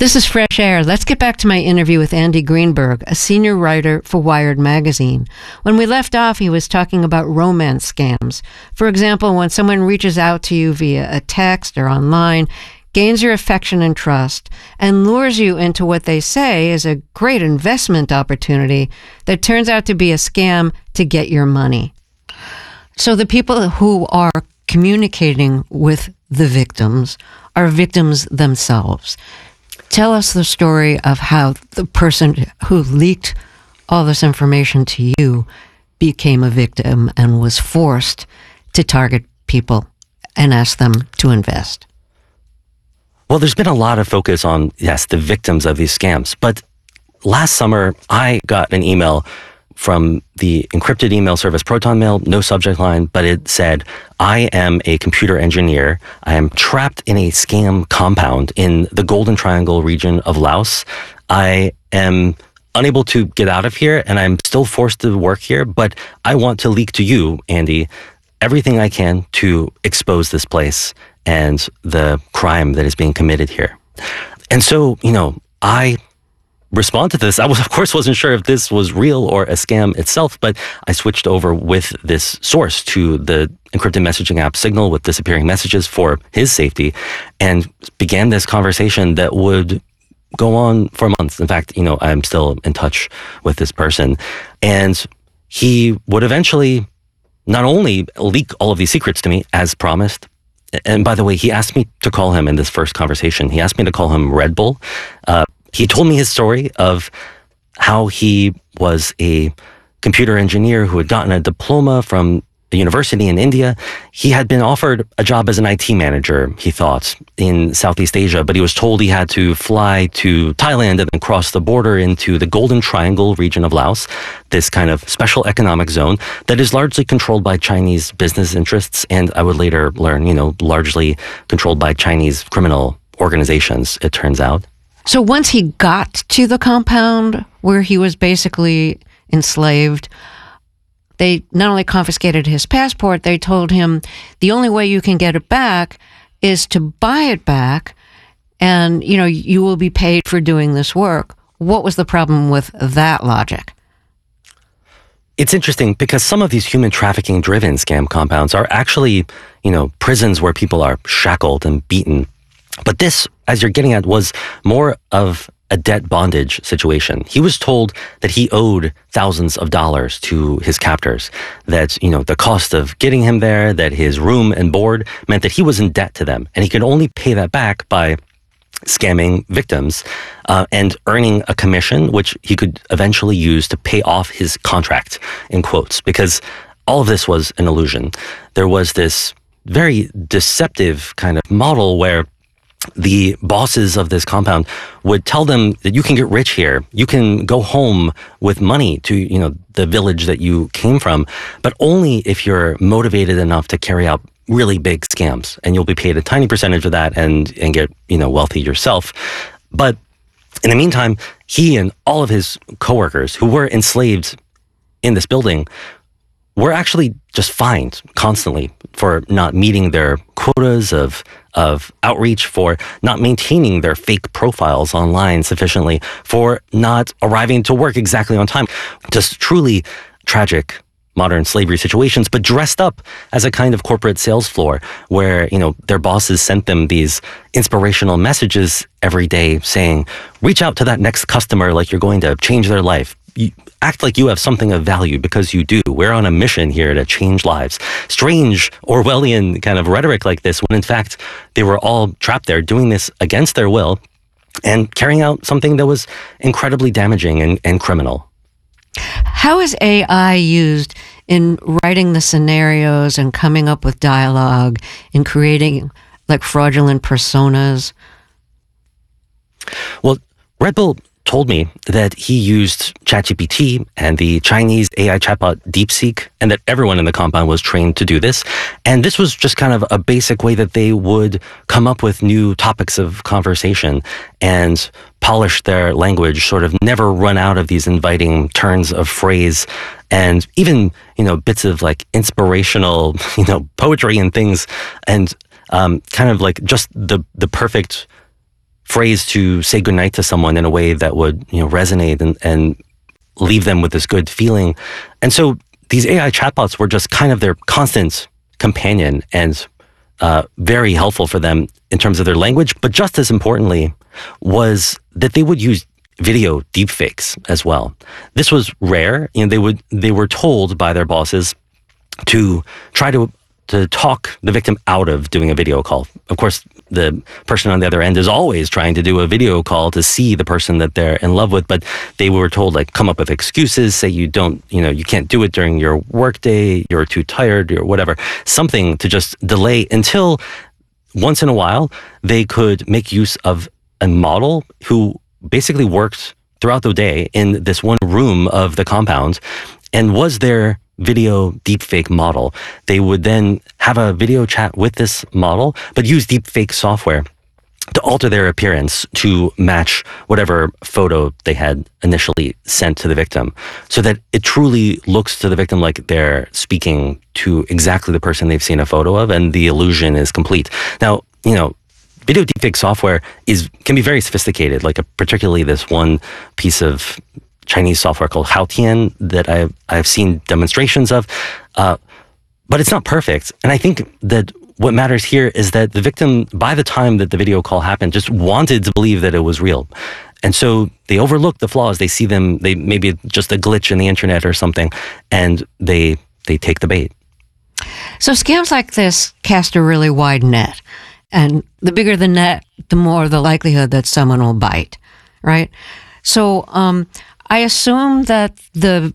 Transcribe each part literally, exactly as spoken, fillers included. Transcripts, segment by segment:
This is Fresh Air. Let's get back to my interview with Andy Greenberg, a senior writer for Wired magazine. When we left off, he was talking about romance scams. For example, when someone reaches out to you via a text or online, gains your affection and trust, and lures you into what they say is a great investment opportunity that turns out to be a scam to get your money. So the people who are communicating with the victims are victims themselves. Tell us the story of how the person who leaked all this information to you became a victim and was forced to target people and ask them to invest. Well, there's been a lot of focus on, yes, the victims of these scams. But last summer, I got an email from the encrypted email service ProtonMail, no subject line, but it said, I am a computer engineer. I am trapped in a scam compound in the Golden Triangle region of Laos. I am unable to get out of here, and I'm still forced to work here, but I want to leak to you, Andy, everything I can to expose this place and the crime that is being committed here. And so, you know, I responded to this. I was, of course, wasn't sure if this was real or a scam itself, but I switched over with this source to the encrypted messaging app Signal with disappearing messages for his safety, and began this conversation that would go on for months. In fact, you know, I'm still in touch with this person, and he would eventually not only leak all of these secrets to me as promised. And by the way, he asked me to call him in this first conversation. He asked me to call him Red Bull. Uh, he told me his story of how he was a computer engineer who had gotten a diploma from a university in India. He had been offered a job as an I T manager, he thought, in Southeast Asia, but he was told he had to fly to Thailand and then cross the border into the Golden Triangle region of Laos, this kind of special economic zone that is largely controlled by Chinese business interests, and I would later learn, you know, largely controlled by Chinese criminal organizations, it turns out. So once he got to the compound where he was basically enslaved, they not only confiscated his passport, they told him the only way you can get it back is to buy it back, and, you know, you will be paid for doing this work. What was the problem with that logic? It's interesting because some of these human trafficking driven scam compounds are actually, you know, prisons where people are shackled and beaten. But this, as you're getting at, was more of a debt bondage situation. He was told that he owed thousands of dollars to his captors, that, you know, the cost of getting him there, that his room and board meant that he was in debt to them, and he could only pay that back by scamming victims uh, and earning a commission, which he could eventually use to pay off his contract, in quotes, because all of this was an illusion. There was this very deceptive kind of model where the bosses of this compound would tell them that you can get rich here. You can go home with money to, you know, the village that you came from, but only if you're motivated enough to carry out really big scams, and you'll be paid a tiny percentage of that and, and get, you know, wealthy yourself. But in the meantime, he and all of his coworkers who were enslaved in this building were actually just fined constantly for not meeting their quotas of of outreach, for not maintaining their fake profiles online sufficiently, for not arriving to work exactly on time. Just truly tragic modern slavery situations, but dressed up as a kind of corporate sales floor where, you know, their bosses sent them these inspirational messages every day saying, reach out to that next customer like you're going to change their life. You act like you have something of value because you do. We're on a mission here to change lives. Strange Orwellian kind of rhetoric like this, when in fact they were all trapped there doing this against their will and carrying out something that was incredibly damaging and, and criminal. How is A I used in writing the scenarios and coming up with dialogue and creating like fraudulent personas? Well, Red Bull told me that he used ChatGPT and the Chinese A I chatbot DeepSeek, and that everyone in the compound was trained to do this. And this was just kind of a basic way that they would come up with new topics of conversation and polish their language, sort of never run out of these inviting turns of phrase, and even, you know, bits of like inspirational, you know, poetry and things, and um, kind of like just the the perfect phrase to say goodnight to someone in a way that would, you know, resonate and, and leave them with this good feeling. And so these A I chatbots were just kind of their constant companion and uh, very helpful for them in terms of their language. But just as importantly was that they would use video deepfakes as well. This was rare. You know, they would they were told by their bosses to try to to talk the victim out of doing a video call. Of course, the person on the other end is always trying to do a video call to see the person that they're in love with, but they were told, like, come up with excuses, say you don't, you know, you can't do it during your workday, you're too tired, or whatever, something to just delay until once in a while they could make use of a model who basically worked throughout the day in this one room of the compound and was their video deepfake model. They would then have a video chat with this model, but use deepfake software to alter their appearance to match whatever photo they had initially sent to the victim, so that it truly looks to the victim like they're speaking to exactly the person they've seen a photo of, and the illusion is complete. Now, you know, video deepfake software is can be very sophisticated, like a, particularly this one piece of Chinese software called Haotian that I've, I've seen demonstrations of, uh, but it's not perfect. And I think that what matters here is that the victim, by the time that the video call happened, just wanted to believe that it was real. And so they overlook the flaws. They see them, they maybe just a glitch in the internet or something, and they they take the bait. So scams like this cast a really wide net. And the bigger the net, the more the likelihood that someone will bite, right? So um, I assume that the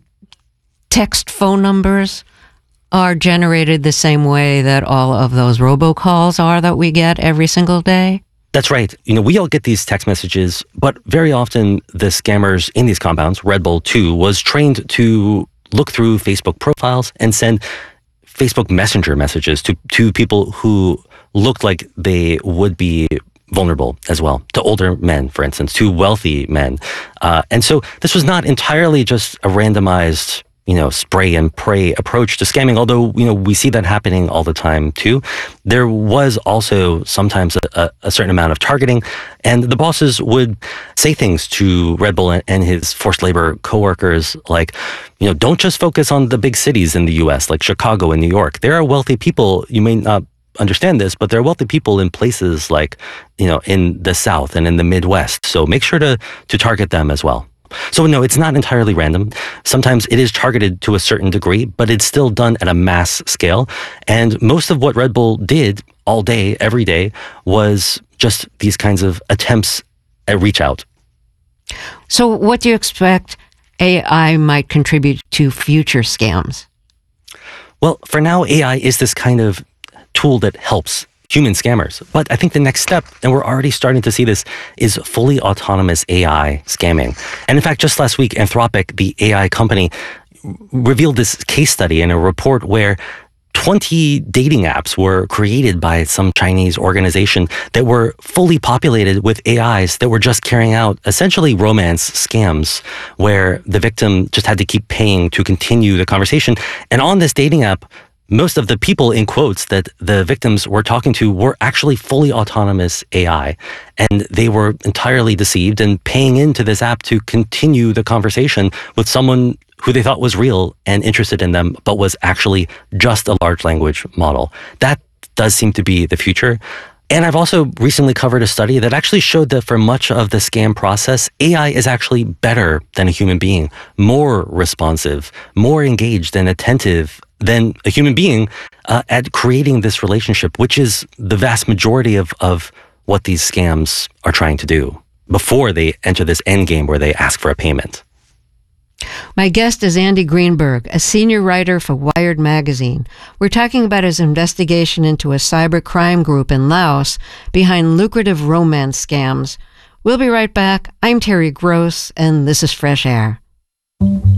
text phone numbers are generated the same way that all of those robocalls are that we get every single day? That's right. You know, we all get these text messages, but very often the scammers in these compounds, Red Bull two, was trained to look through Facebook profiles and send Facebook Messenger messages to, to people who looked like they would be vulnerable as well, to older men, for instance, to wealthy men. Uh, and so this was not entirely just a randomized, you know, spray and pray approach to scamming, although, you know, we see that happening all the time too. There was also sometimes a, a certain amount of targeting, and the bosses would say things to Red Bull and his forced labor coworkers like, you know, don't just focus on the big cities in the U S, like Chicago and New York. There are wealthy people, you may not understand this, but there are wealthy people in places like, you know, in the South and in the Midwest. So make sure to to target them as well. So no, it's not entirely random. Sometimes it is targeted to a certain degree, but it's still done at a mass scale. And most of what Red Bull did all day, every day, was just these kinds of attempts at reach out. So what do you expect A I might contribute to future scams? Well, for now, A I is this kind of tool that helps human scammers. But I think the next step, and we're already starting to see this, is fully autonomous A I scamming. And in fact, just last week, Anthropic, the A I company, revealed this case study in a report where twenty dating apps were created by some Chinese organization that were fully populated with A Is that were just carrying out essentially romance scams, where the victim just had to keep paying to continue the conversation. And on this dating app, most of the people, in quotes, that the victims were talking to were actually fully autonomous A I. And they were entirely deceived and paying into this app to continue the conversation with someone who they thought was real and interested in them, but was actually just a large language model. That does seem to be the future. And I've also recently covered a study that actually showed that for much of the scam process, A I is actually better than a human being, more responsive, more engaged and attentive than a human being uh, at creating this relationship, which is the vast majority of, of what these scams are trying to do before they enter this end game where they ask for a payment. My guest is Andy Greenberg, a senior writer for Wired magazine. We're talking about his investigation into a cyber crime group in Laos behind lucrative romance scams. We'll be right back. I'm Terry Gross, and this is Fresh Air.